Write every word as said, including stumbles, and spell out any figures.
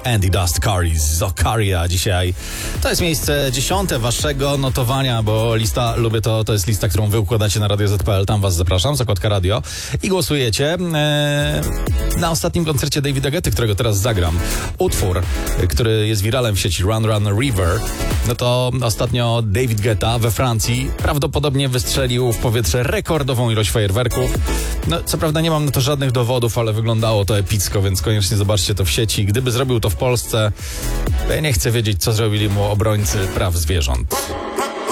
Andy Dust Curry z Okaria dzisiaj. To jest miejsce dziesiąte waszego notowania, bo lista Lubię to, to jest lista, którą wy układacie na radio zet pe el. Tam was zapraszam, Zakładka Radio. I głosujecie e, na ostatnim koncercie Davida Guetty, którego teraz zagram. Utwór, który jest wiralem w sieci, Run Run River. No to ostatnio David Guetta we Francji prawdopodobnie wystrzelił w powietrze rekordową ilość fajerwerków. No, co prawda nie mam na to żadnych dowodów, ale wyglądało to epicko, więc koniecznie zobaczcie to w sieci. Gdyby zrobił to w Polsce, to ja nie chcę wiedzieć, co zrobili mu obrońcy praw zwierząt.